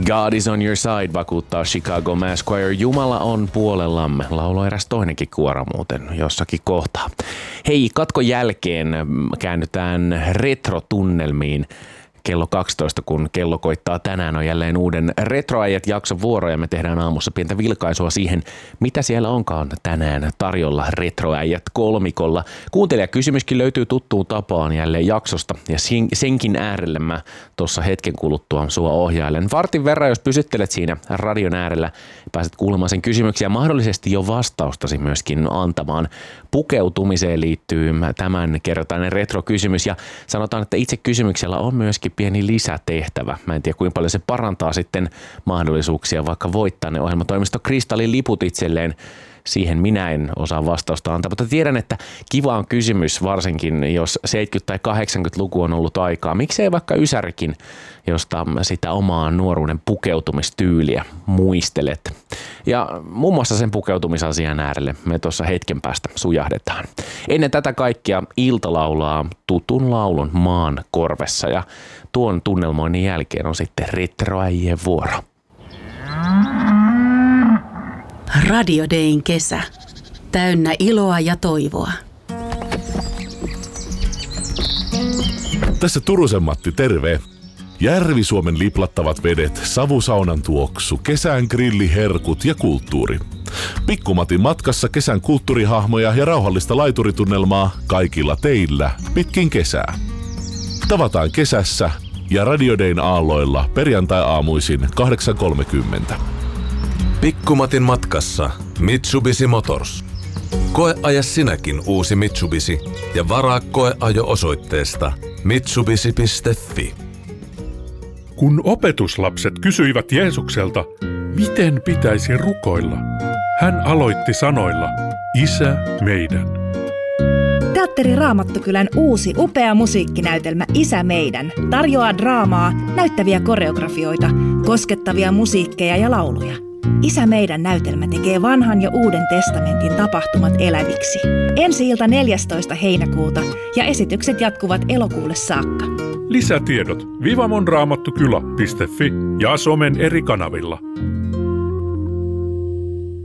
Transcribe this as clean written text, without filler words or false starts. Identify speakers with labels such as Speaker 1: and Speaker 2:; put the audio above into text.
Speaker 1: God is on your side, vakuuttaa Chicago Mass Choir. Jumala on puolellamme. Lauloi eräs toinenkin kuoro muuten jossakin kohtaa. Hei, katkon jälkeen käännytään retrotunnelmiin. Kello 12, kun kello koittaa tänään, on jälleen uuden Retroäijät jakson vuoro ja me tehdään aamussa pientä vilkaisua siihen, mitä siellä onkaan tänään tarjolla Retroäijät kolmikolla. Kuuntelijakysymyskin löytyy tuttuun tapaan jälleen jaksosta ja senkin äärelle mä tuossa hetken kuluttua sua ohjailen. Vartin verran, jos pysyttelet siinä radion äärellä, pääset kuulemaan sen kysymyksiä, mahdollisesti jo vastaustasi myöskin antamaan. Pukeutumiseen liittyy tämän kertainen retrokysymys ja sanotaan, että itse kysymyksellä on myöskin pieni lisätehtävä. Mä en tiedä, kuinka paljon se parantaa sitten mahdollisuuksia vaikka voittaa ne ohjelmatoimisto Kristallin liput itselleen. Siihen minä en osaa vastausta antaa, mutta tiedän, että kiva on kysymys, varsinkin jos 70- tai 80-luku on ollut aikaa. Miksei vaikka Ysärikin, josta sitä omaa nuoruuden pukeutumistyyliä muistelet. Ja muun muassa sen pukeutumisasian äärelle me tuossa hetken päästä sujahdetaan. Ennen tätä kaikkea Ilta laulaa tutun laulun maan korvessa ja tuon tunnelmoinnin jälkeen on sitten Retroäijien vuoro.
Speaker 2: Radio Dayn kesä. Täynnä iloa ja toivoa.
Speaker 3: Tässä Turusen Matti, terve. Järvi-Suomen liplattavat vedet, savusaunan tuoksu, kesän grilliherkut ja kulttuuri. Pikkumatin matkassa kesän kulttuurihahmoja ja rauhallista laituritunnelmaa kaikilla teillä pitkin kesää. Tavataan kesässä ja Radio Dayn aalloilla perjantai-aamuisin 8.30.
Speaker 4: Pikkumatin matkassa Mitsubishi Motors. Koeaja sinäkin uusi Mitsubishi ja varaa koeajo osoitteesta mitsubishi.fi.
Speaker 5: Kun opetuslapset kysyivät Jeesukselta, miten pitäisi rukoilla, hän aloitti sanoilla, Isä meidän.
Speaker 6: Teatteri Raamattukylän uusi upea musiikkinäytelmä Isä meidän tarjoaa draamaa, näyttäviä koreografioita, koskettavia musiikkeja ja lauluja. Isä meidän näytelmä tekee vanhan ja uuden testamentin tapahtumat eläviksi. Ensi-ilta 14. heinäkuuta ja esitykset jatkuvat elokuulle saakka.
Speaker 5: Lisätiedot vivamonraamattukylä.fi ja somen eri kanavilla.